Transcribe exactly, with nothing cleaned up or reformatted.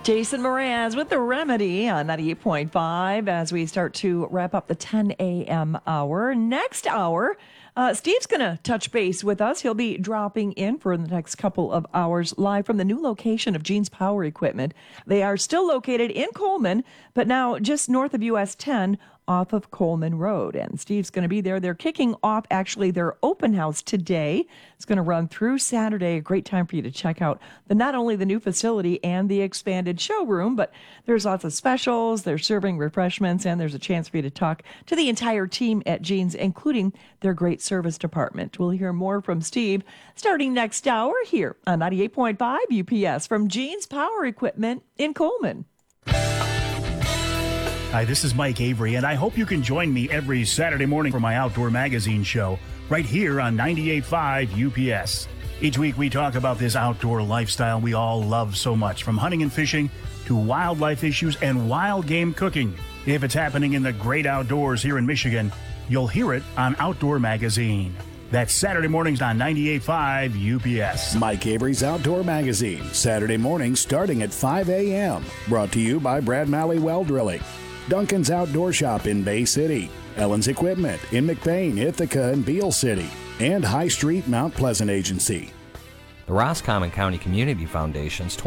Jason Mraz with The Remedy on ninety-eight point five as we start to wrap up the ten a.m. hour. Next hour, uh, Steve's going to touch base with us. He'll be dropping in for the next couple of hours live from the new location of Gene's Power Equipment. They are still located in Coleman, but now just north of U S ten off of Coleman Road. And Steve's going to be there. They're kicking off, actually, their open house today. It's going to run through Saturday. A great time for you to check out the not only the new facility and the expanded showroom, but there's lots of specials. They're serving refreshments, and there's a chance for you to talk to the entire team at Gene's, including their great service department. We'll hear more from Steve starting next hour here on ninety-eight point five U P S from Gene's Power Equipment in Coleman. Hi, this is Mike Avery, and I hope you can join me every Saturday morning for my Outdoor Magazine show right here on ninety-eight point five U P S. Each week we talk about this outdoor lifestyle we all love so much, from hunting and fishing to wildlife issues and wild game cooking. If it's happening in the great outdoors here in Michigan, you'll hear it on Outdoor Magazine. That's Saturday mornings on ninety-eight point five U P S. Mike Avery's Outdoor Magazine, Saturday mornings starting at five a.m. Brought to you by Brad Malley Well Drilling, Duncan's Outdoor Shop in Bay City, Ellen's Equipment in McBain, Ithaca, and Beale City, and High Street Mount Pleasant Agency. The Roscommon County Community Foundation's